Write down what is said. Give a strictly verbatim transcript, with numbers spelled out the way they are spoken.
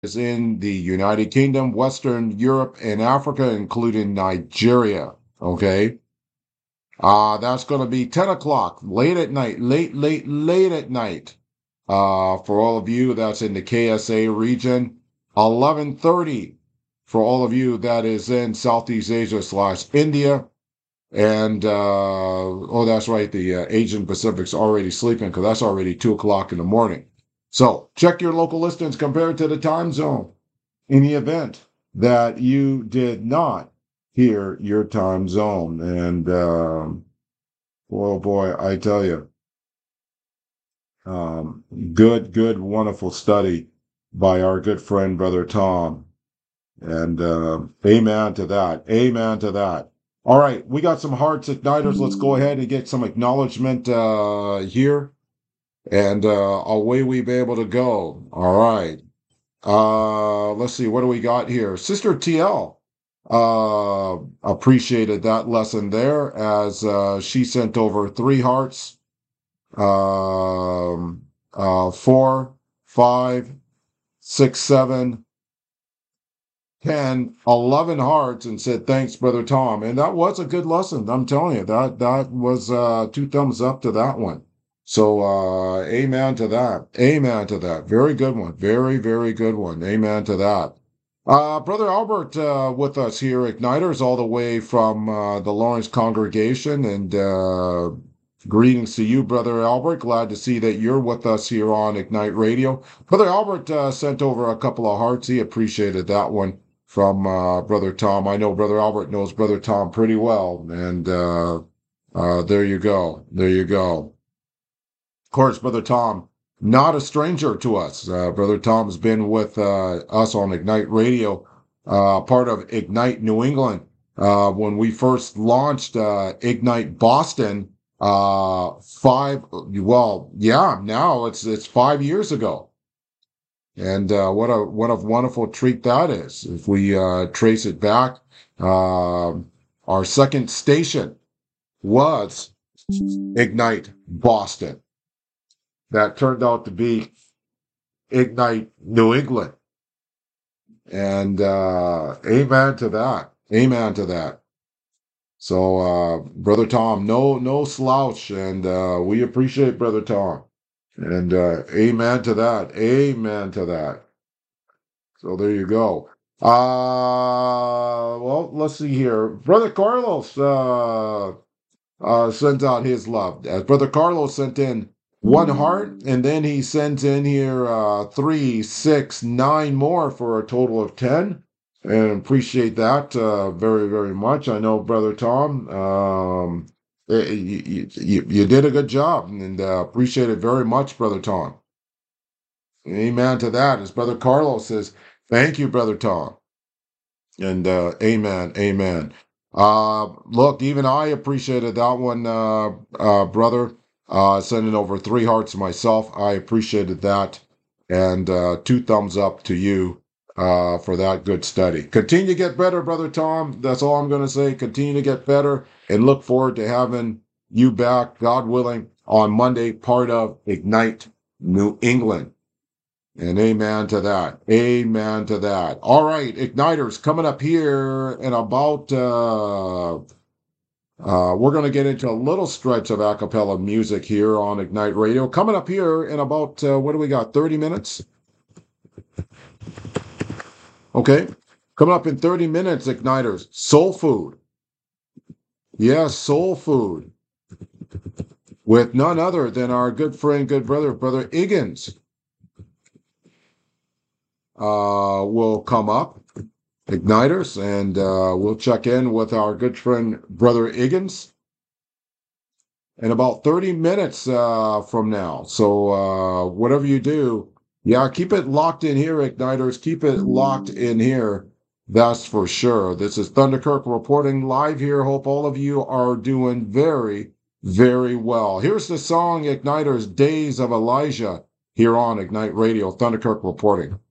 is in the United Kingdom, Western Europe, and Africa, including Nigeria. Okay. Uh, that's going to be ten o'clock, late at night, late, late, late at night. Uh, for all of you that's in the K S A region, eleven thirty for all of you that is in Southeast Asia slash India. And, uh, oh, that's right, the uh, Asian Pacific's already sleeping because that's already two o'clock in the morning. So check your local listings compared to the time zone in the event that you did not hear your time zone. And, um, oh boy, I tell you, um, good, good, wonderful study by our good friend, Brother Tom. And uh, amen to that. Amen to that. All right, we got some hearts igniters. Let's go ahead and get some acknowledgement uh, here. And uh, away we be able to go. All right. Uh, let's see, what do we got here? Sister T L uh, appreciated that lesson there as uh, she sent over three hearts, um, uh, four, five, six, seven, ten, eleven hearts and said, thanks, Brother Tom. And that was a good lesson. I'm telling you, that that was uh, two thumbs up to that one. So uh, amen to that. Amen to that. Very good one. Very, very good one. Amen to that. Uh, Brother Albert uh, with us here, Igniters, all the way from uh, the Lawrence congregation. And uh, greetings to you, Brother Albert. Glad to see that you're with us here on Ignite Radio. Brother Albert uh, sent over a couple of hearts. He appreciated that one from uh, Brother Tom. I know Brother Albert knows Brother Tom pretty well. And uh, uh, there you go. There you go. Of course, Brother Tom, not a stranger to us. Uh, Brother Tom's been with uh, us on Ignite Radio, uh, part of Ignite New England. Uh, when we first launched uh, Ignite Boston, uh, five, well, yeah, now it's it's five years ago. And uh, what a what a wonderful treat that is. If we uh, trace it back, uh, our second station was Ignite Boston. That turned out to be Ignite New England. And uh, amen to that. Amen to that. So, uh, Brother Tom, no no slouch, and uh, we appreciate Brother Tom. And uh, amen to that. Amen to that. So there you go. Uh, well, let's see here. Brother Carlos uh, uh, sent out his love. As Brother Carlos sent in one heart, and then he sent in here uh, three, six, nine more for a total of ten. And appreciate that uh, very, very much. I know, Brother Tom, um, eh, you, you, you did a good job, and uh, appreciate it very much, Brother Tom. Amen to that. As Brother Carlos says, thank you, Brother Tom. And uh, amen, amen. Uh, look, even I appreciated that one, uh, uh, brother. Uh, sending over three hearts myself. I appreciated that. And uh, two thumbs up to you uh, for that good study. Continue to get better, Brother Tom. That's all I'm going to say. Continue to get better and look forward to having you back, God willing, on Monday, part of Ignite New England. And amen to that. Amen to that. All right, Igniters, coming up here in about, uh, uh, we're going to get into a little stretch of a cappella music here on Ignite Radio. Coming up here in about, uh, what do we got, thirty minutes? Okay. Coming up in thirty minutes, Igniters, Soul Food. Yes, Soul Food. With none other than our good friend, good brother, Brother Higgins. Uh, will come up, Igniters, and uh, we'll check in with our good friend, Brother Higgins, in about thirty minutes uh, from now. So uh, whatever you do, yeah, keep it locked in here, Igniters. Keep it locked in here. That's for sure. This is Thunderkirk reporting live here. Hope all of you are doing very, very well. Here's the song, Igniters, Days of Elijah, here on Ignite Radio. Thunderkirk reporting.